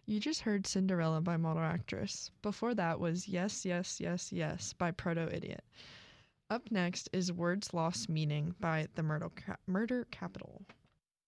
You just heard Cinderella by Model Actress. Before that was Yes, Yes, Yes, Yes by Proto Idiot. Up next is Words Lost Meaning by The Murder Capital.